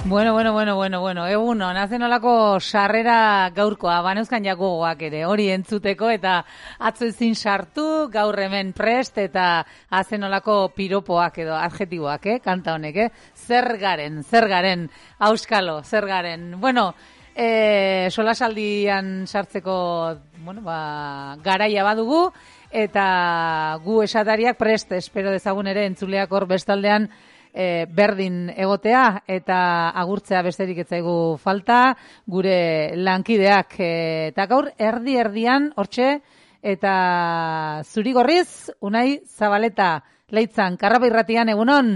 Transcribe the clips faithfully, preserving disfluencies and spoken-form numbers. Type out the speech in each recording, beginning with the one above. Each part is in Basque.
Bueno, bueno, bueno, bueno, bueno, egun on, hazen olako sarrera gaurkoa, baneuzkan jagoak ere, hori entzuteko, eta atzo ezin sartu, gaur hemen prest, eta hazen olako piropoak edo adjetiboak, eh, kanta honek, eh? Zer garen, zer garen, auskalo, zer garen. Bueno, eh, solasaldian sartzeko, bueno, ba, garaia badugu, eta gu esatariak prest, espero dezagun ere, entzuleak hor bestaldean, E, berdin egotea eta agurtzea besterik ez zaigu falta, gure lankideak e, eta gaur erdi-erdian hortxe eta zuri gorriz, Unai Zabaleta, Leitzan, Karrapa Irratian, egunon?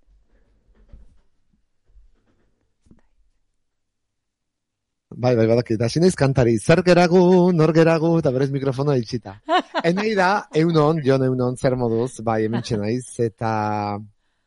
Bai, bai, badakit, hasi naiz kantari, zer geragu, nor geragu, eta berez mikrofonoa itxita. Enei da, eunon, jon eunon, zer moduz, bai, hementxe naiz, eta...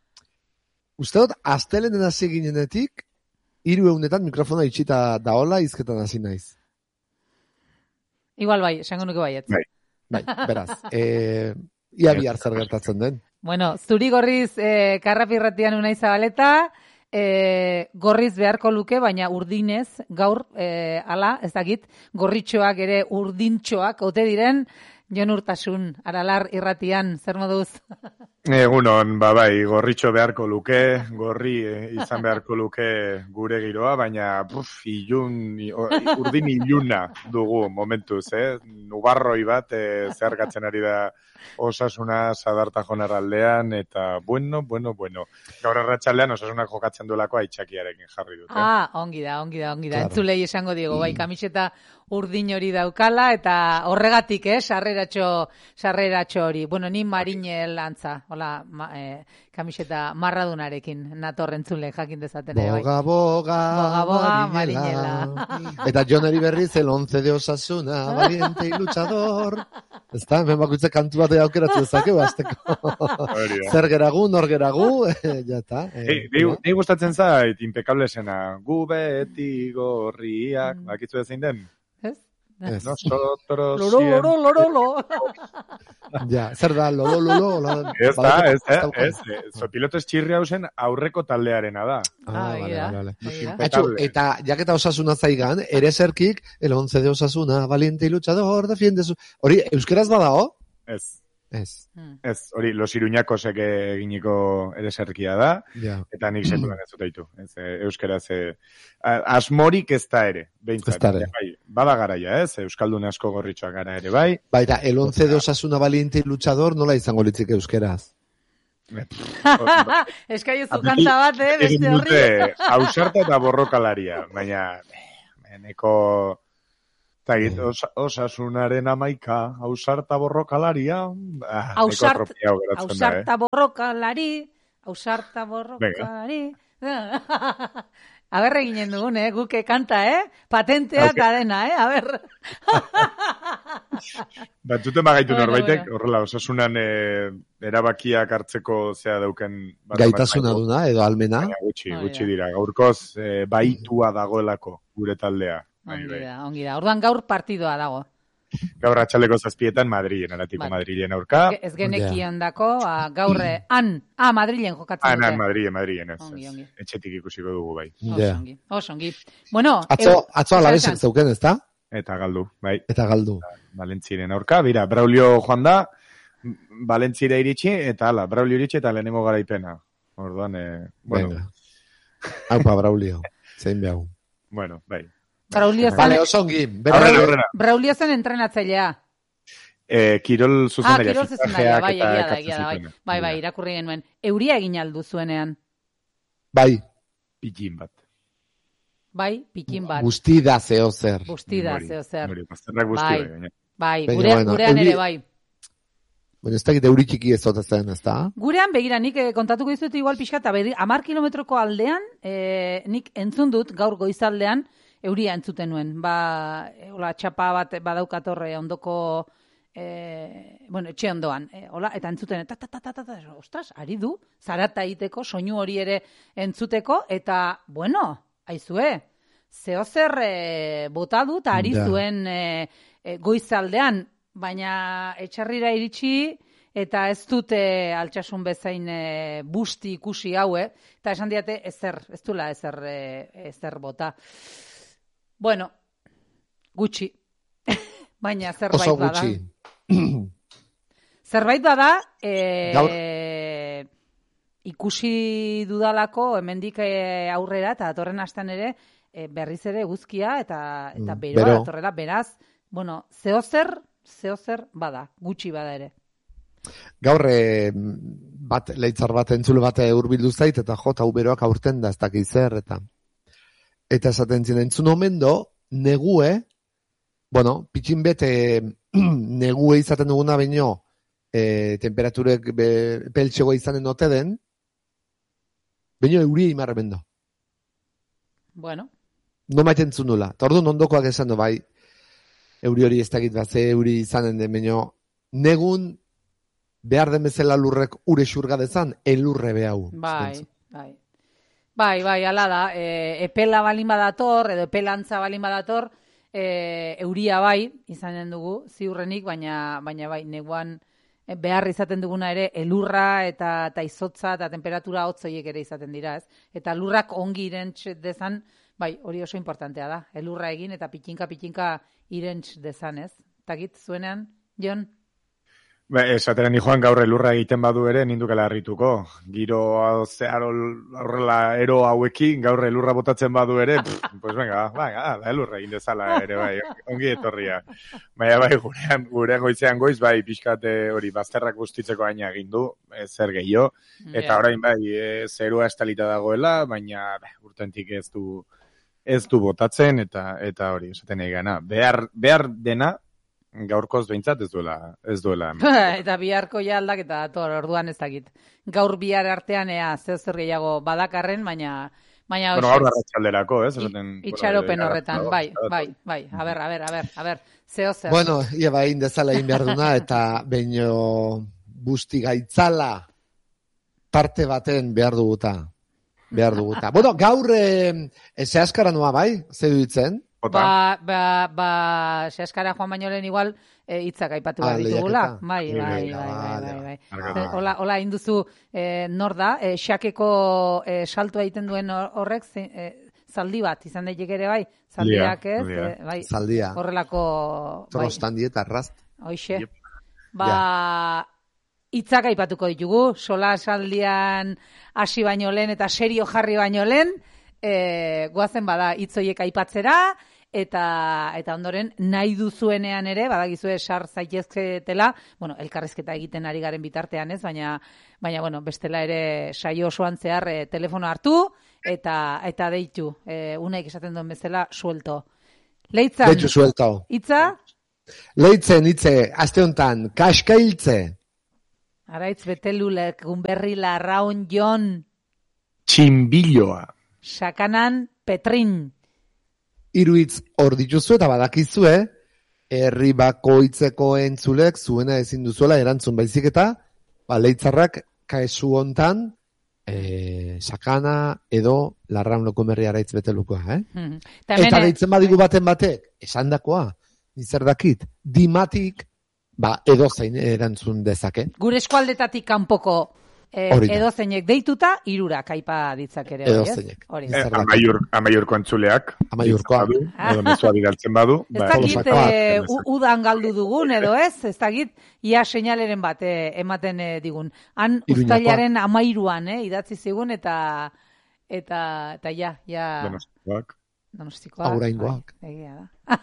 Uste dut, astelenen hasi ginenetik, hiru egunetan mikrofona itxita daola, izketan hasi naiz. Igual bai, esango nuke baiet. Bai, bai, beraz. E, ia bihar zer gertatzen den. Bueno, zuri gorriz eh, Karrapa Irratian Unai Zabaleta, eh, gorriz beharko luke, baina urdinez, gaur, eh, ala, ez dakit, gorritxoak ere urdintxoak, ote diren, Jon Urtasun, Aralar Irratian, zer moduz? Egunon, ba bai, gorritxo beharko luke, gorri eh, izan beharko luke gure giroa, baina puf, ilun, urdin iluna dugu momentuz, eh? Nubarroi bat eh, zeharkatzen ari da Osasuna Sadarta Jonarraldean, eta bueno, bueno, bueno. Gaur arratsaldean Osasunak jokatzen duelako aitzakiarekin jarri dute. Ah, ongi da, ongi da, ongi da. Claro. Entzulei esango diego, bai, kamiseta urdin hori daukala, eta horregatik, eh, sarreratxo, sarreratxo hori. Bueno, ni marinel antza, hola, ma, eh, kamiseta marradunarekin, nator entzule jakin dezaten. Eh, bai. Boga, boga, Boga, boga, marinela. Eta Joneri berriz, el once de Osasuna, valiente y luchador. Ez da, hemen bakoitza kantu bat aukeratu dezake, bazteko. Zer geragu, nor geragu, ja eta. Nei gustatzen zait, impecable esena, gu beti gorriak, bakitzu zein den? Ez? Ez. Nosotros Loro, loro, loro, loro. Ja, zer da, lolo, lolo, lolo. Ez da, ez da, ez, Zopilotes txirri hausen aurreko taldearena da. Ah, Ah, vale, egia, vale, vale. egia. Atxo, eta jaketa Osasuna zaigan, ere zerkik, el once de Osasuna, valiente y luchador, defiende su... Hori, euskeraz badao? Ez, Ez. ez, hori, los iruñakosek eginiko ere zerkia da, Ja. eta nik sekulan ez dutaitu. Ez, eh, euskeraz, eh, a- asmorik ez da ere, behintzat. Ez da ere. Bai, bada garaia, ez, euskaldun asko gorritxoak gara ere, bai. Baita, el once de Osasuna, valiente y luchador, nola izango litzik euskeraz? Eskaio zu kanta bat, eh, beste Egin horri. dute, ausarta eta borrokalaria, baina, eh, neko... Zagit, os, osasunaren amaika, ausarta borrokalaria, ah, neko Ausart, atropiao geratzen da, eh? ausarta borrokalari, ausarta borrokalari. Aber eginen dugun, eh? Guke kanta, eh? Patentea eta dena, eh? Aber. Batzuten bagaitu Bueno, norbaitek, bueno. horrela, osasunan eh, erabakiak hartzeko zea dauken... Gaitasuna duna, edo almena? Baina gutxi, Hori gutxi da. dira. Gaurkoz, eh, baitua dagoelako gure taldea. Bai, Ongi bai. da, ongi da. Orduan gaur partidoa dago. Gaur atxaleko zazpietan Madrilen, aratiko Bai. Madrilen aurka. Ez genekien dako, ba, gaur, eh, han, ah, Madrilen jokatzen Han, han, dute. Madrilen, Madrilen, ez. Ongi, ez. ongi. Etxetik ikusiko dugu, bai. Oso Ja. ongi, oso ongi. Bueno, Atzo, eu- atzo alabesek esan. zeuken, ez da? Eta galdu, bai. Eta galdu. Valentziren aurka, bira, Braulio joan da, Valentzira iritsi, eta ala, Braulio iritsi eta lehenengo garaipena. Orduan, eh, bueno, Venga. Haupa, Braulio. Zein behau. bueno, bai. Braulio zen, Vale, oso ongi. Aurrera, aurrera. Braulio zen entrenatzailea. Eh, Kirol Ah, zuzendaria, kirol zuzendaria, fichajeak bai, eta egia da, ekartzen egia da, bai. zituena. Bai, bai, Ja. irakurri genuen. Euria egin aldu zuenean. Bai, Pikin bat. Bai, pikin bat. guzti da zeo zer. Bustida, Hori, zeo zer. hori, bazterrak guzti Bai. bai, gaina. Bai, Baina, gure, bueno, gurean euri- ere, bai. Bueno, ez dakit euri txiki ez ote zen, ez da? Gurean, begira, nik eh, kontatuko izut igual pixka, eta beri, amar kilometroko aldean, eh, nik entzun dut, gaur goizaldean, euria entzuten nuen. Ba, eh, hola, txapa bat badaukatorre ondoko, eh, bueno, etxe ondoan, eh, hola, eta entzuten, ta, ta, ta, ta, ta, ta, ostras, ari du, zarata egiteko, soinu hori ere entzuteko, eta, bueno, aizue, zeo zer eh, bota du, eta ari Ja. zuen eh, eh, goizaldean, baina etxarrira iritsi, eta ez dute altsasun bezain e, busti ikusi haue, eta esan diate ezer, ez dula ezer, e, ezer bota. Bueno, gutxi, baina zerbait oso bada. gutxi. Zerbait bada, e, Gaur... ikusi dudalako hemendik e, aurrera, eta datorren astean ere, e, berriz ere eguzkia eta, eta Mm, beroa bero. datorrela, beraz, bueno, zeozer, zeozer bada, gutxi bada ere. Gaur eh, bat leitzar bat entzule bat hurbildu zait eta jo hau beroak aurten da ez dakit zer eta eta esaten zien entzun omendo negue bueno, pitxin bete negue izaten duguna baino eh, temperaturek be, peltxegoa izanen ote den baino euria imarremendo. Bueno. No maiten zunula. Eta orduan ondokoak esan du bai euri hori ez dakit bat ze euri izanen den baino negun behar den bezala lurrek ure xurga dezan, elurre behau. Bai, bai. Bai, bai, ala da. E, epela balin badator, edo epelantza balin badator, e, euria bai, izanen dugu, ziurrenik, baina, baina bai, neguan e, behar izaten duguna ere, elurra eta, eta izotza eta temperatura hotzoiek ere izaten dira, ez? Eta lurrak ongi irentz dezan, bai, hori oso importantea da. Elurra egin eta pitinka-pitinka irentz dezan, ez? Takit, zuenean, Jon? Ba, esatera ni joan gaur elurra egiten badu ere nindukela harrituko. Giro zehar horrela ero hauekin gaur elurra botatzen badu ere, pff, pues venga, venga, da elurra egin dezala ere, bai, ongi etorria. Baina bai, gurean, gurean goizean goiz, bai, pixkate hori bazterrak bustitzeko aina egin du, e, zer gehiago, eta Yeah. orain bai, e, zerua estalita dagoela, baina bah, urtentik ez du ez du botatzen, eta eta hori, esaten nahi gana. Behar, behar dena, gaurkoz behintzat ez duela, ez duela. Eta biharko ja aldaketa dator, orduan ez dakit. Gaur bihar artean ea zer zer gehiago badakarren, baina baina Bueno, gaur arratsalderako, ez? Esaten, itxaropen bueno, horretan, dago, bai, dago. bai, bai. A ber, a ber, a ber, a ber. Zeo zer. Bueno, ia bai, indezala egin behar duna, eta baino busti gaitzala parte baten behar duguta. Behar duguta. Bueno, gaur eh, zehaskara noa bai, ze duitzen? Jota. Ba, ba, ba, sehaskara joan baino lehen igual e, hitzak aipatu Ah, behar ditugula. lehiaketa. Bai, bai, bai, Venga, bai, bai, vale. bai. Markatu. Ze- Hola, hola induzu e, nor da, e, xakeko e, saltua egiten duen hor- horrek, ze- e, zaldi bat, izan daiteke ere bai, zaldiak ez, Zaldia. e, bai, Zaldia. horrelako, bai, Trostan dieta, rast. hoixe. Yep. Ba, hitzak aipatuko ditugu, sola saldian hasi baino lehen eta serio jarri baino lehen, e, goazen bada hitz horiek aipatzera, eta eta ondoren nahi duzuenean ere, badakizue sar zaitezketela, bueno, elkarrizketa egiten ari garen bitartean ez, baina, baina bueno, bestela ere saio osoan zehar e, telefono hartu, eta eta deitu, e, unaik esaten duen bezala, suelto. Leitzan, Deitu sueltao. hitza, Leitzen, hitze, aste honetan, kaskailtze. Araitz betelulek, gunberri larraun jon, Txinbiloa. sakanan petrin. Iruitz hor dituzu eta badakizue, herri bakoitzeko entzulek zuena ezin duzuela erantzun baizik eta, ba, leitzarrak kaesu hontan, e, sakana edo larraunoko merri araitz betelukoa, eh? Mhm. Eta hemen, Eta deitzen badigu baten batek, esandakoa, nizer dakit, dimatik, ba, edo zein erantzun dezake. gure eskualdetatik kanpoko eh, Hori da. edozeinek deituta, hirurak aipa ditzak ere. bai, ez? Edozeinek. Hori Eh, da. Zer dakit. amaiur, amaiurko entzuleak. Amaiurkoa. Badu, edo mezua bidaltzen badu. Ez ba, dakit Tolosakoak. eh, u- udan galdu dugun edo ez, ez dakit ia seinaleren bat eh, ematen eh, digun. Han Iruñakoa. uztailaren amairuan eh, idatzi zigun eta eta eta ja, ja Donostikoak. Donostikoak. Aguraingoak. Bai, egia da.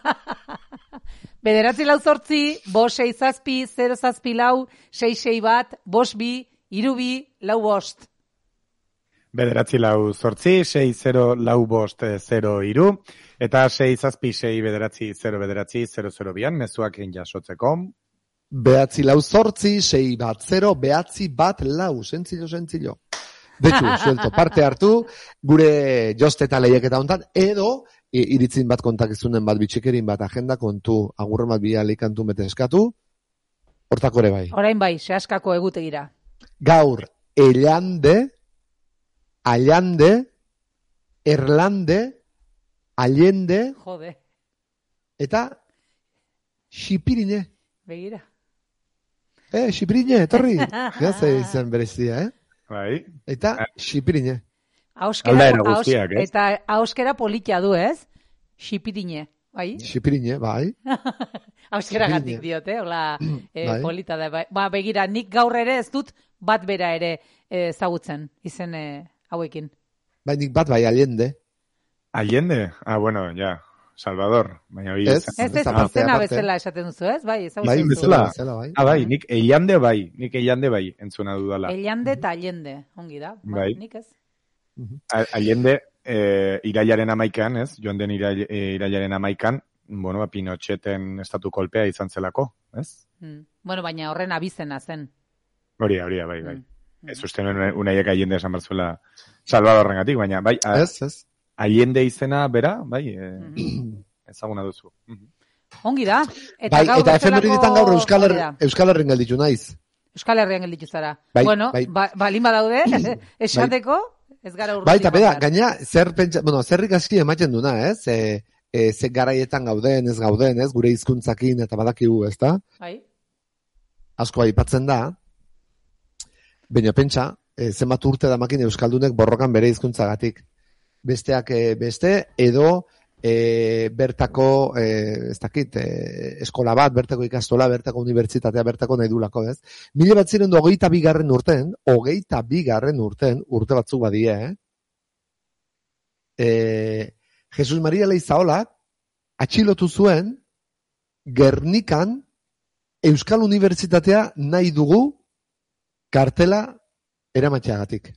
Bederatzi lau zortzi, bost sei zazpi, zero zazpi lau, sei sei bat, bost bi, hiru bi, lau bost. Bederatzi lau zortzi, sei zero lau bost zero iru, eta sei zazpi sei bederatzi zero bederatzi zero zero bian, mezuak jasotzeko. Behatzi lau zortzi, sei bat zero, behatzi bat lau, sentzilo, sentzilo. Detu, suelto, parte hartu, gure joste eta lehiaketa hontan, edo, i- iritzin bat kontakizunen bat, bitxikerin bat, agenda kontu, agurren bat bi alikantu bete eskatu, hortako ere bai. Orain bai, sehaskako egutegira. Gaur, elande, allande, erlande, allende, Jode, eta xipirine. begira. eh, Xiprine, etorri. Gaze izan berezia, eh? Bai. Eta Xiprine. Auskera, Aldaera guztiak, ez? Eta auskera politia du, ez? Xipirine, bai? Xiprine, bai. Auskera gatik diote, hola, eh, Bai. polita da. Bai. Ba, begira, nik gaur ere ez dut bat bera ere eh, ezagutzen, izen eh, hauekin. Bai, nik bat bai, Allende. Allende? Ah, bueno, ja. Salvador. Baina hori Ez, Ez, ez, aparte, izena aparte. bezala esaten duzu, ez? Bai, Bai, ezagutzen duzu. bezala. bezala, bai. Ah, bai, nik Eilande bai. Nik Eilande bai, entzuna dudala. Ellande eta Allende, ongi da. Ba, Bai. Nik ez. A- Allende, eh, irailaren amaikan, ez? Joan den irail, eh, irailaren amaikan, bueno, ba, Pinocheten estatu kolpea izan zelako, ez? Mm. Bueno, baina horren abizena zen. Hori, hori, bai, bai. Mm. Ez uste nuen unaiek Allende esan berzuela Salvadorrengatik, baina, bai, a, Ez, ez. Allende izena bera, bai, eh, Mhm. ezaguna duzu. Mhm. Ongi da. Eta Bai, gaur eta bezalako- efemeridetan gaur Euskal, hori Her da. Euskal Herrin gelditu naiz. Euskal Herrian gelditu zara. Bai, bueno, bai. ba, balin badaude, esateko, ez gara urrutik. Bai, eta bera, joan behar. gaina, zer pentsa, bueno, zer ikasi ematen duna, ez? E, e, ze garaietan gauden, ez gauden, ez? Gure hizkuntzakin eta badakigu, ez da? Bai. Asko aipatzen da, baina pentsa, e, zenbat urte damakin Euskaldunek borrokan bere hizkuntzagatik. Besteak e, beste, edo e, bertako, e, ez dakit, e, eskola bat, bertako ikastola, bertako unibertsitatea, bertako nahi dulako, ez? Mila bat ziren hogeita bigarren urten, hogeita bigarren urten, urte batzuk badie, eh? E, Jesus Maria Leizaolak atxilotu zuen Gernikan Euskal Unibertsitatea nahi dugu kartela eramatxeagatik.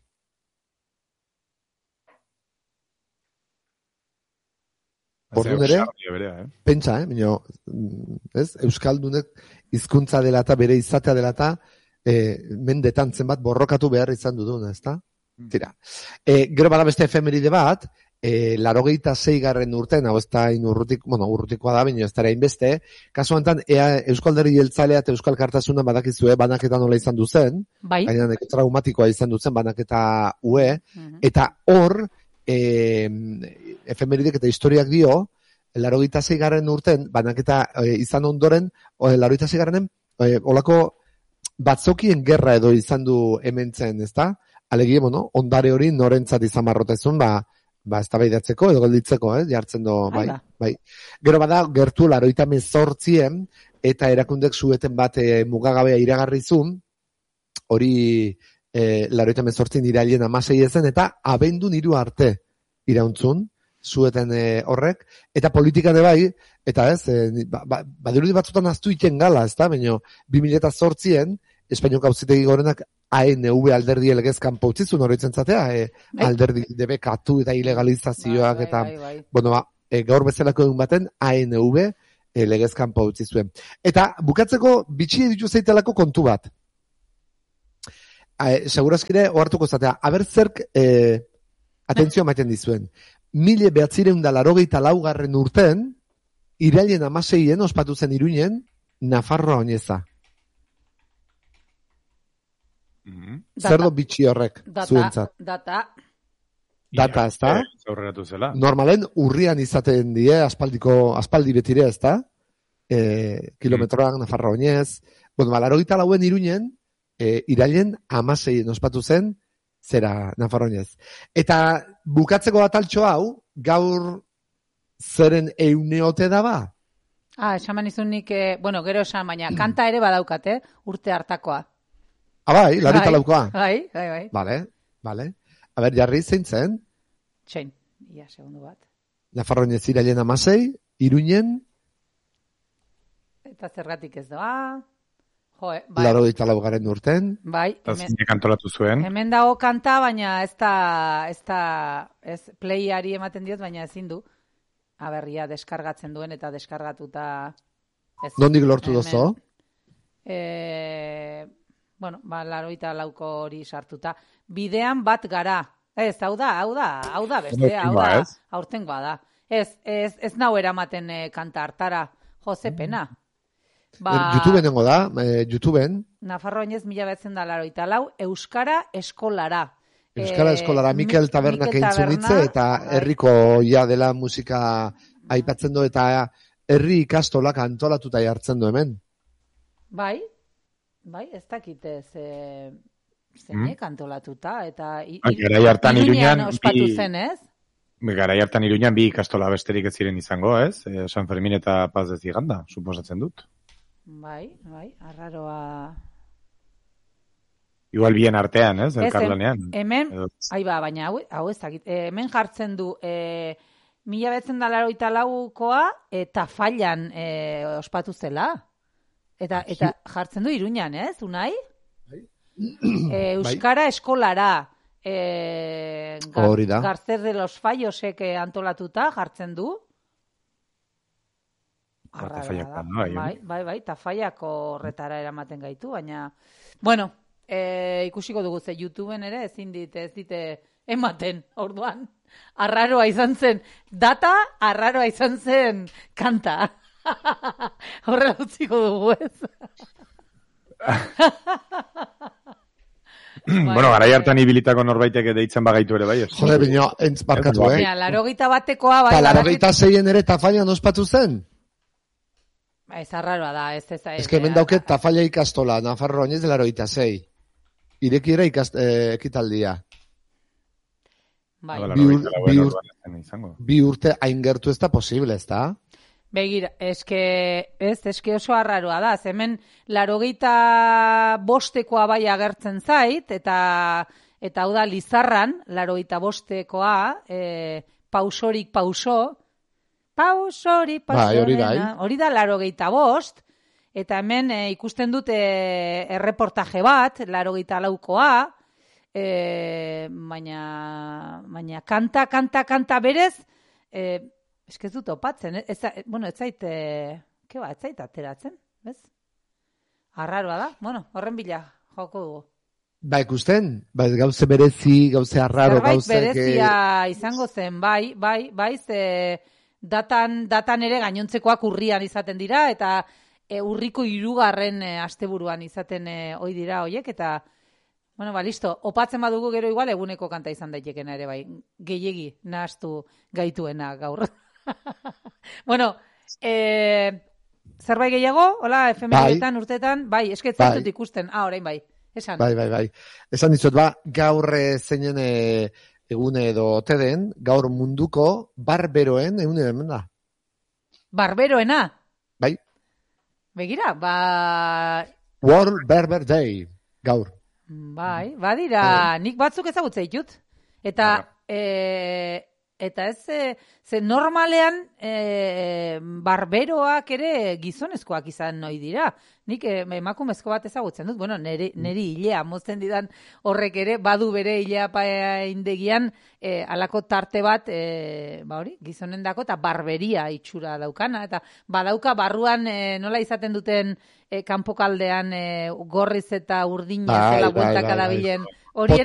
Orduan ere, Ausardia berea, eh? pentsa, eh, baina, ez, Euskaldunek hizkuntza dela eta bere izatea dela eta e, mendetan zenbat borrokatu behar izan duduna, ezta? Tira. E, gero bada beste efemeride bat, e, larogeita zeigarren urten, hau ez da urrutik, bueno, urrutikoa da, baina ez da beste, kasu honetan, ea Euskal Derri Jeltzalea eta Euskal Kartasuna badakizue banaketa nola izan duzen, Bai. baina neko traumatikoa izan duzen banaketa ue, Mhm. eta hor, e, efemeridek eta historiak dio, larogeita zeigarren urten, banaketa e, izan ondoren, o, larogeita zeigarrenen, e, olako batzokien gerra edo izan du hementzen, ezta? Alegia, bueno, ondare hori norentzat izan marrotezun, ba, ba eztabaidatzeko edo gelditzeko, eh, jartzen do, bai, Hala. bai. Gero bada, gertu larogeita hemezortzien, eta erakundek zueten bat e, mugagabea iragarrizun, hori e, larogeita hemezortzien irailen hamasei ezen, eta abendun hiru arte irauntzun, zueten e, horrek, eta politika de bai, eta ez, e, ba, ba, badirudi batzutan aztu iten gala, ez da, baina bi mila zortzien, Espainiok Auzitegi Gorenak A N V alderdi elegezkan pautzizun horretzen zatea, e, Bai. alderdi debekatu eta ilegalizazioak, Bai, eta, bai, bai. bueno, ba, e, gaur bezalako egun baten A N V e, legezkan pautzizuen. Eta bukatzeko bitxi ditu zeitelako kontu bat. E, segurazkire ohartuko zatea, aber zerk e, atentzio ematen dizuen. Mile behatzireun da larogeita laugarren urten, irailen amaseien ospatu zen Iruinen, Nafarroa oineza. Mhm. Zer do bitxi horrek Data, zuentzat? data. Data, ez da? Eh, aurreratu zela. Normalen urrian izaten die, aspaldiko, aspaldi betire, ez da? E, kilometroak, Nafarroa oinez. Bueno, ba, larogeita lauen Iruinen, e, irailen amaseien ospatu zen, zera Nafarroa oinez. Eta bukatzeko ataltxo hau, gaur zeren euneote da ba? Ah, esaman izun nik, eh, bueno, gero esan, baina kanta ere badaukate, urte hartakoa. Ah, bai, larita laukoa. Bai, bai, bai. Vale, vale. A ber, jarri zein zen, Txein, ia, segundu bat. Nafarroa oinez irailen amasei, Iruinen, Eta zergatik ez doa. Jo, eh, bai, larogeita laugarren urten, bai, Eta hemen, zeinek antolatu zuen. hemen dago kanta, baina ez da, ez da, ez playari ematen diot, baina ezin du. Aberria deskargatzen duen eta deskargatuta. Ez, nondik lortu hemen. dozo? E, bueno, ba, laroita lauko hori sartuta. Bidean bat gara. Ez, hau da, hau da, hau da beste, hau Aurtengoa, da, ez? aurtengoa da. Ez, ez, ez nau eramaten eh, kanta hartara. Jo, ze pena. Ba, YouTubeen nengo da, e, YouTubeen, Nafarroa oinez mila behatzen da laroita lau, Euskara eskolara. Euskara Eh, eskolara Mikel Mi- Tabernak Mikel entzunitze, Taberna, eta bai. herriko ja dela musika aipatzen du, eta herri ikastolak antolatuta jartzen du hemen. Bai, bai, ez dakite ze zeinek antolatuta eta i- Bai, i- garai hartan Iruñean Iruñan ospatu bi- zen, ez? Garai hartan Iruñan bi ikastola besterik ez ziren izango, ez? E, San Fermin eta Paz de Ziganda, suposatzen dut. Bai, bai, arraroa. Igual bien artean, ez? Ez, Elkarlanean. hemen, Edo- ai ba, baina hau, hau ez dakit, eh, hemen jartzen du, eh, mila betzen da laroita laukoa, eta fallan eh, ospatu zela. Eta, eta jartzen du Iruñan, ez, Unai? Eh, Euskara eskolara, eh, gar, Hori da. Garcer de los Fallosek eh, antolatuta jartzen du. Ba, Arrara Tafallak da. da, bai, Bai, bai, bai, Tafallako horretara eramaten gaitu, baina, bueno, eh, ikusiko dugu ze YouTubeen ere ezin dit, ez dite ematen, orduan. Arraroa izan zen, data arraroa izan zen kanta. Horrela utziko dugu, ez? Bueno, garai hartan ibilitako norbaitek deitzen bagaitu ere bai, ez? Jode, bino, entz barkatu, eh? Baina, larogeita batekoa, bai, Eta badakit- larogeita zeien ere tafailan ospatu zen? Ez arraroa da, ez ez. Ez que hemen dauket tafaila ikastola, Nafarro oinez de larogeita zei. Irekiera ikast, eh, ekitaldia. Bai. Hala, Bi ur- laurogeita lauen bi ur- orduan ez zen izango. Bi urte hain gertu ez da posible, ez da? Begira, eske, ez, eske oso arraroa da, ze hemen larogeita bostekoa bai agertzen zait, eta eta hau da Lizarran, larogeita bostekoa, e, pausorik pauso, pausorik pauso, Bai, hori bai. hori da larogeita bost, eta hemen e, ikusten dute erreportaje bat, larogeita laukoa, e, baina, baina kanta, kanta, kanta berez, e, Ez que ez dut opatzen, ez, ez, bueno, ez zait, e, ke ba, ez zait ateratzen, bez? Arraroa da, bueno, horren bila, joko dugu. Ba, ikusten, ba, gauze berezi, gauze arraro, Zerbait gauze... berezia izango zen, bai, bai, bai, ze datan, datan ere gainontzekoak urrian izaten dira, eta e, urriko hirugarren e, asteburuan izaten e, ohi dira hoiek, eta, bueno, ba, listo, opatzen badugu gero igual eguneko kanta izan daitekena ere, bai, gehiegi nahastu gaituena gaur. Bueno, eh, zerbait gehiago, hola, efemeroetan, urtetan, bai, eske ez Bai. zaitut ikusten, ah, orain bai, esan. Bai, bai, bai. Esan dizut, ba, gaur eh, zeinen eh, egune edo ote den, gaur munduko barberoen egune hemen da. Barberoena, Bai, begira, ba, World Barber Day, gaur. bai, badira, nik batzuk ezagutza ditut. Eta, e, eta ez, e, ze normalean e, barberoak ere gizonezkoak izan noi dira. Nik e, emakumezko bat ezagutzen dut, bueno, neri, neri hilea mozten didan horrek ere, badu bere hilea indegian e, alako tarte bat, e, ba hori, gizonen dako, eta barberia itxura daukana, eta badauka barruan e, nola izaten duten e, kanpokaldean e, gorriz eta urdina Bai, zela bai, bueltaka bai, bai. dabilen. Hori ere